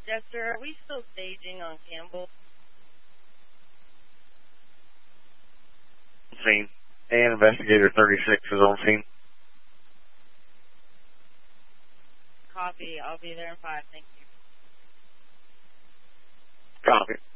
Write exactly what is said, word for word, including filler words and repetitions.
Jester, are we still staging on Campbell? Scene. And Investigator thirty-six is on scene. Copy. I'll be there in five. Thank you. Copy.